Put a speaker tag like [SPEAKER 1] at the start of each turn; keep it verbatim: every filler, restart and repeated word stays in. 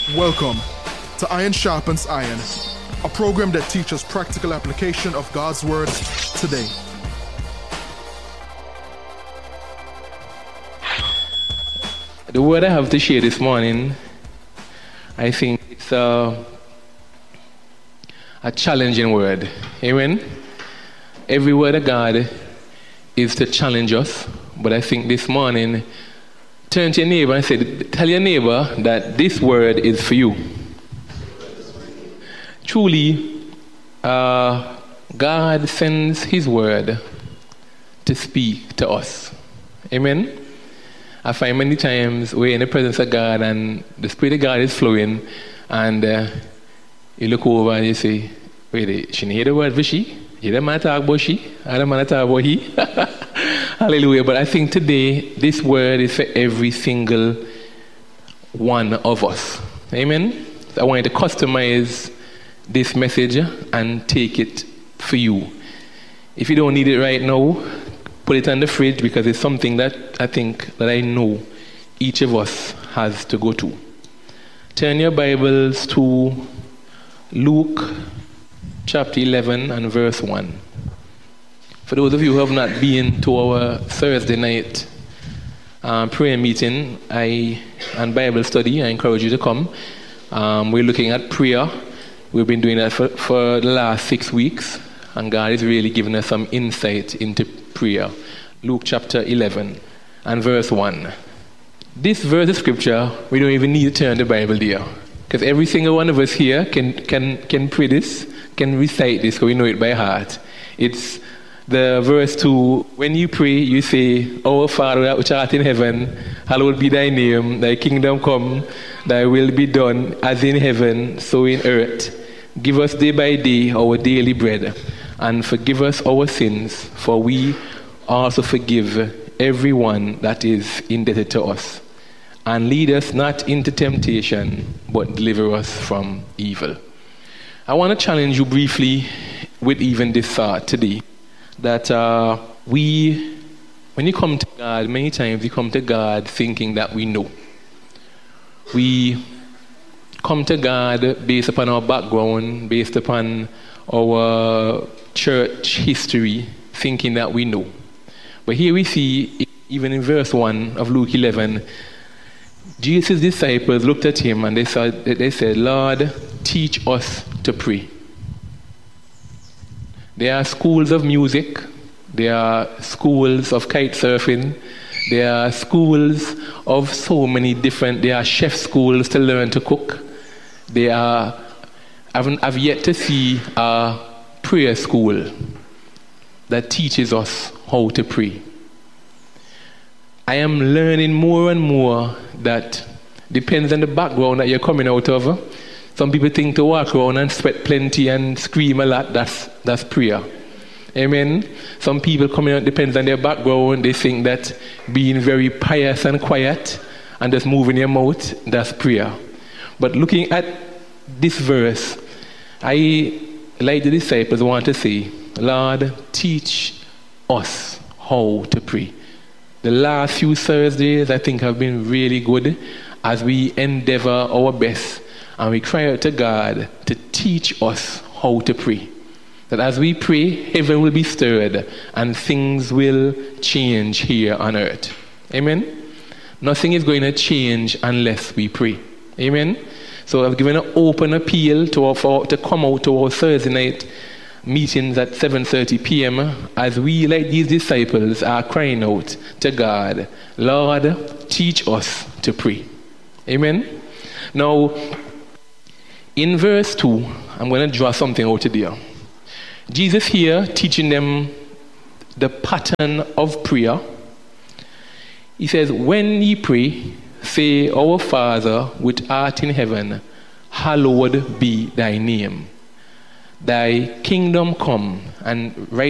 [SPEAKER 1] Welcome to Iron Sharpens Iron, a program that teaches practical application of God's Word today.
[SPEAKER 2] The word I have to share this morning, I think it's a, a challenging word. Amen? Every word of God is to challenge us, but I think this morning, turn to your neighbor and say, tell your neighbor that this word is for you. Truly, uh, God sends His word to speak to us. Amen? I find many times we're in the presence of God and the Spirit of God is flowing, and uh, you look over and you say, wait, she didn't hear the word for she? You don't want to talk about she? I don't want to talk about he? Hallelujah. But I think today, this word is for every single one of us. Amen? So I want you to customize this message and take it for you. If you don't need it right now, put it on the fridge, because it's something that I think that I know each of us has to go to. Turn your Bibles to Luke chapter eleven and verse one. For those of you who have not been to our Thursday night um, prayer meeting I and Bible study, I encourage you to come. Um, we're looking at prayer. We've been doing that for, for the last six weeks, and God is really giving us some insight into prayer. Luke chapter eleven and verse one. This verse of scripture, we don't even need to turn the Bible there, because every single one of us here can can can pray this, can recite this, so we know it by heart. It's the verse two. When you pray, you say, Our Father which art in heaven, hallowed be thy name, thy kingdom come, thy will be done, as in heaven, so in earth. Give us day by day our daily bread, and forgive us our sins, for we also forgive everyone that is indebted to us. And lead us not into temptation, but deliver us from evil. I want to challenge you briefly with even this thought today, that uh, we, when you come to God, many times you come to God thinking that we know. We come to God based upon our background, based upon our church history, thinking that we know. But here we see, even in verse one of Luke eleven, Jesus' disciples looked at him and they said, they said, Lord, teach us to pray. There are schools of music, there are schools of kite surfing, there are schools of so many different, there are chef schools to learn to cook. There are, I've, I've yet to see a prayer school that teaches us how to pray. I am learning more and more that depends on the background that you're coming out of. Some people think to walk around and sweat plenty and scream a lot, that's that's prayer. Amen. Some people coming out, depends on their background, they think that being very pious and quiet and just moving your mouth, that's prayer. But looking at this verse, I, like the disciples, want to say, Lord, teach us how to pray. The last few Thursdays, I think, have been really good as we endeavor our best and we cry out to God to teach us how to pray. That as we pray, heaven will be stirred and things will change here on earth. Amen? Nothing is going to change unless we pray. Amen? So I've given an open appeal to, our, for, to come out to our Thursday night meetings at seven thirty p.m. as we, like these disciples, are crying out to God, Lord, teach us to pray. Amen? Now, in verse two, I'm going to draw something out of there. Jesus here teaching them the pattern of prayer. He says, when ye pray, say, Our Father which art in heaven, hallowed be thy name. Thy kingdom come. And right